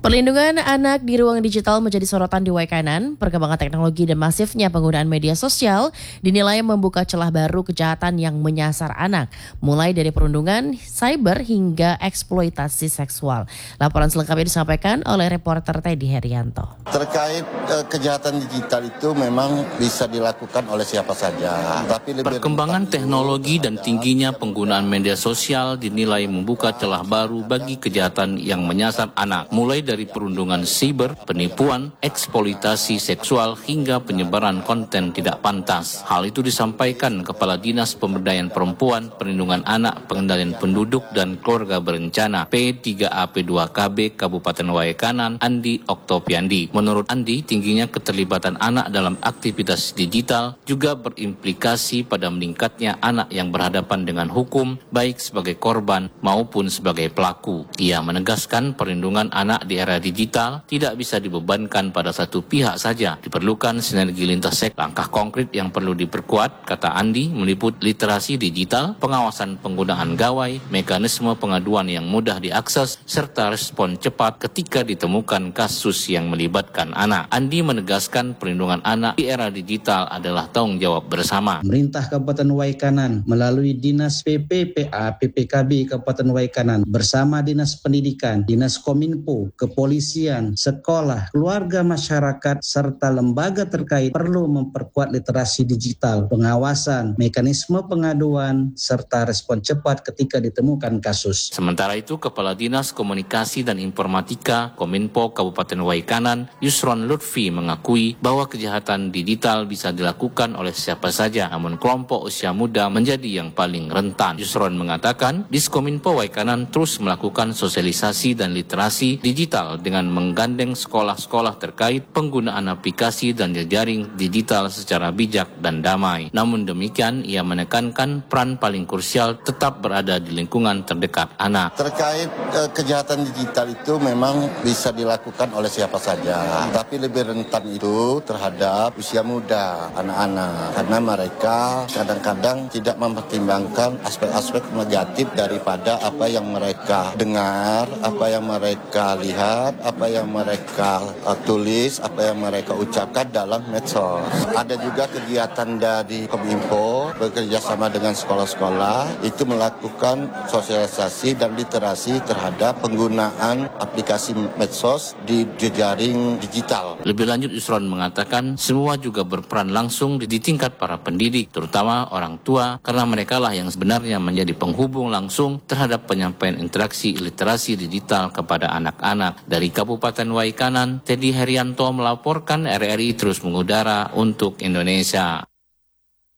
Perlindungan anak di ruang digital menjadi sorotan di Waikanan. Perkembangan teknologi dan masifnya penggunaan media sosial dinilai membuka celah baru kejahatan yang menyasar anak, mulai dari perundungan, cyber hingga eksploitasi seksual. Laporan selengkapnya disampaikan oleh reporter Teddy Herianto. Terkait kejahatan digital itu memang bisa dilakukan oleh siapa saja. Perkembangan teknologi dan tingginya penggunaan media sosial dinilai membuka celah baru bagi kejahatan yang menyasar anak, mulai dari perundungan siber, penipuan, eksploitasi seksual hingga penyebaran konten tidak pantas. Hal itu disampaikan Kepala Dinas Pemberdayaan Perempuan, Perlindungan Anak, Pengendalian Penduduk dan Keluarga Berencana P3AP2KB Kabupaten Waikanan, Andi Oktopiandi. Menurut Andi, tingginya keterlibatan anak dalam aktivitas digital juga berimplikasi pada meningkatnya anak yang berhadapan dengan hukum, baik sebagai korban maupun sebagai pelaku. Ia menegaskan perlindungan anak di era digital tidak bisa dibebankan pada satu pihak saja. Diperlukan sinergi lintas sektor. Langkah konkret yang perlu diperkuat, kata Andi, meliput literasi digital, pengawasan penggunaan gawai, mekanisme pengaduan yang mudah diakses, serta respon cepat ketika ditemukan kasus yang melibatkan anak. Andi menegaskan perlindungan anak di era digital adalah tanggung jawab bersama. Pemerintah Kabupaten Waikanan melalui Dinas PPPA PPKB Kabupaten Waikanan bersama Dinas Pendidikan, Dinas Kominfo, Kepolisian, sekolah, keluarga masyarakat, serta lembaga terkait perlu memperkuat literasi digital, pengawasan, mekanisme pengaduan, serta respon cepat ketika ditemukan kasus. Sementara itu, Kepala Dinas Komunikasi dan Informatika Kominfo Kabupaten Waikanan, Yusron Lutfi, mengakui bahwa kejahatan digital bisa dilakukan oleh siapa saja, namun kelompok usia muda menjadi yang paling rentan. Yusron mengatakan, Diskominfo Waikanan terus melakukan sosialisasi dan literasi digital dengan menggandeng sekolah-sekolah terkait penggunaan aplikasi dan jejaring digital secara bijak dan damai. Namun demikian, ia menekankan peran paling krusial tetap berada di lingkungan terdekat anak. Terkait kejahatan digital itu memang bisa dilakukan oleh siapa saja, tapi lebih rentan itu terhadap usia muda, anak-anak, karena mereka kadang-kadang tidak mempertimbangkan aspek-aspek negatif daripada apa yang mereka dengar, apa yang mereka lihat, apa yang mereka tulis, apa yang mereka ucapkan dalam medsos. Ada juga kegiatan dari Kominfo bekerja sama dengan sekolah-sekolah itu melakukan sosialisasi dan literasi terhadap penggunaan aplikasi medsos di jejaring digital. Lebih lanjut, Yusron mengatakan semua juga berperan langsung di tingkat para pendidik, terutama orang tua, karena merekalah yang sebenarnya menjadi penghubung langsung terhadap penyampaian interaksi literasi digital kepada anak-anak. Dari Kabupaten Waikanan, Teddy Herianto melaporkan RRI terus mengudara untuk Indonesia.